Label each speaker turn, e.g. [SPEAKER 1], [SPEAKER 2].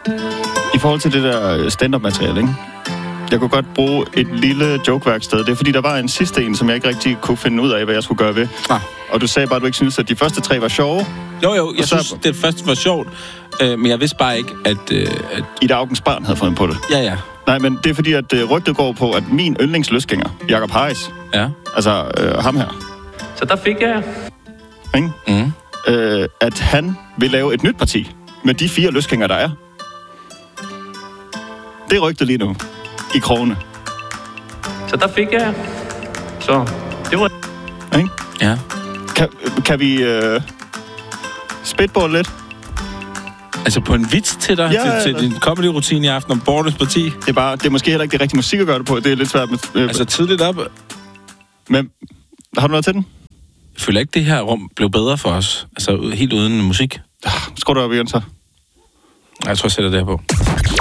[SPEAKER 1] I forhold til det der stand-up-materiale, ikke? Jeg kunne godt bruge et lille jokeværksted. Det er fordi, der var en sidste en, som jeg ikke rigtig kunne finde ud af, hvad jeg skulle gøre ved. Og du sagde bare, at du ikke synes, at de første 3 var sjove.
[SPEAKER 2] Jo, jeg synes, det første var sjovt, men jeg vidste bare ikke, at
[SPEAKER 1] Ida Augens barn havde fundet på det.
[SPEAKER 2] Ja.
[SPEAKER 1] Nej, men det er fordi, at rygtet går på, at min yndlingsløsgænger, Jacob Harris, altså ham her.
[SPEAKER 3] Så der fik jeg
[SPEAKER 1] ikke? At han vil lave et nyt parti med de 4 løsgænger, der er. Det er rygtet lige nu. I krogene.
[SPEAKER 3] Så der fik jeg. Så det var...
[SPEAKER 1] Ikke?
[SPEAKER 2] Ja.
[SPEAKER 1] Kan vi spitball lidt?
[SPEAKER 2] Altså på en vits til dig? Til din comedy-rutine i aften om Borgernes Parti?
[SPEAKER 1] Det er måske heller ikke det rigtige musik at gøre det på. Det er lidt svært med...
[SPEAKER 2] Altså tidligt op.
[SPEAKER 1] Men har du noget til den?
[SPEAKER 2] Jeg føler ikke, det her rum blev bedre for os. Altså helt uden musik.
[SPEAKER 1] Skru dig op igen så.
[SPEAKER 2] Jeg tror, jeg sætter det her på.